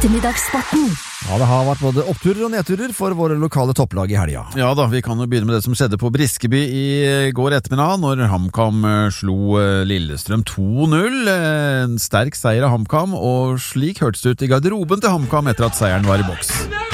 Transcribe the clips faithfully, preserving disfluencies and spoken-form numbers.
Ettermiddagssporten. Ja, det har vært både oppturer og nedturer for våre lokale topplag i helga. Ja da, vi kan jo begynne med det som skjedde på Briskeby i går ettermiddag, når HamKam slo Lillestrøm to null. En sterk seier av HamKam, og slik hørtes det ut i garderoben til HamKam etter at seieren var i boks.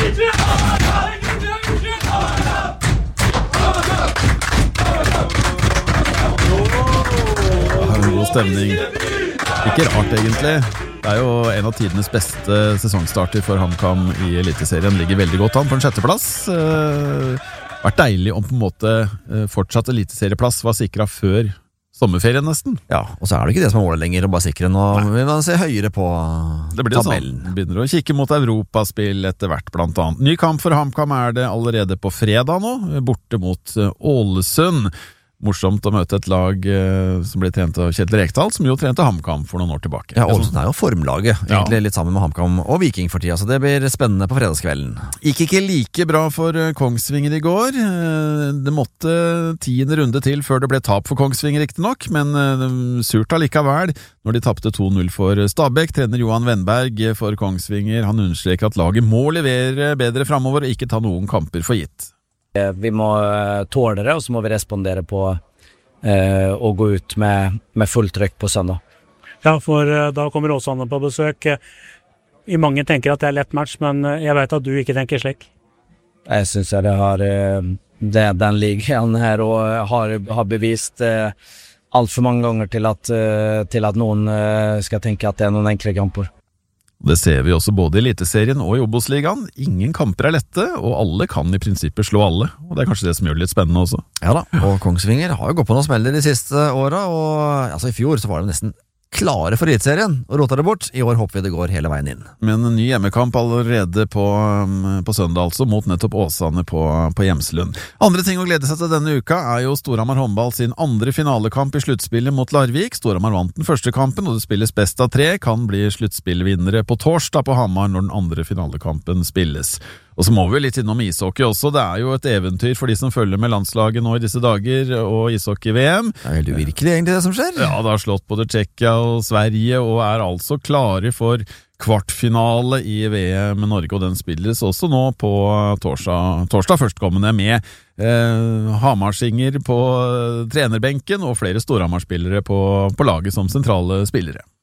Ja, en god stemning. Ikke rart egentlig. Det er jo en av tidenes beste sesongstarter for HamKam i Eliteserien. Ligger veldig godt an på en sjetteplass. Eh, vært deilig om på en måte eh, fortsatt Eliteserieplass var sikret før sommerferien nesten. Ja, og så er det ikke det som er målet lenger, å bare sikre. Nå vil man se høyere på det blir tabellen. Sånn. Begynner å kikke mot Europaspill etter hvert blant annet. Ny kamp for HamKam er det allerede på fredag nå, borte mot Ålesund. Morsomt å møte et lag eh, som ble trent av Kjetil Rekdal, som jo trente HamKam for noen år tilbake. Ja, Ålesund er jo formlaget, egentlig ja. Litt sammen med HamKam og Viking for tida, så det blir spennende på fredagskvelden. Gikk ikke like bra for Kongsvinger i går. Det måtte tiende runde til før det ble tap for Kongsvinger riktig nok, men surt allikevel når de tappte to null for Stabæk. Trener Johan Wennberg for Kongsvinger, han understreker at laget må levere bedre fremover og ikke ta noen kamper for gitt. Vi må tåle det, og så må vi respondere på eh, å gå ut med, med fullt trykk på søndag. Ja, for eh, da kommer Åsane på besøk. I mange tenker at det er lett match, men jeg vet at du ikke tenker slik. Jeg synes jeg det har eh, det, den ligaen her og har, har bevist eh, alt for mange ganger til at, eh, til at noen eh, skal tenke at det er noen enkle kamper. Det ser vi også både i Eliteserien og i Obos-ligaen. Ingen kamper er lette, og alle kan i prinsippet slå alle. Og det er kanskje det som gjør det litt spennende også. Ja da, og Kongsvinger har jo gått på noen smeller de siste åra, og altså, i fjor så var de nesten klare for Eliteserien og rota det bort. I år håper vi det går hele veien inn. Men en ny hjemmekamp allerede på, på søndag altså, mot nettopp Åsane på, på Hjemslund. Andre ting å glede seg til denne uka er jo Storhamar håndball sin andre finalekamp i sluttspillet mot Larvik. Storhamar vant den første kampen, og det spilles best av tre. Kan bli sluttspillvinnere på torsdag på Hamar når den andre finalekampen spilles. Og så må vi jo litt innom ishockey også. Det er jo et eventyr for de som følger med landslaget nå i disse dager, og ishockey-V M. Det er helt uvirkelig egentlig det som skjer. Ja, det har slått både Tsjekkia og Sverige, og er altså klare for kvartfinale i V M med Norge, og den spilles også nå på torsdag, torsdag førstkommende med eh, Hamarsinger på trenerbenken og flere Storhamar-spillere på, på laget som sentrale spillere.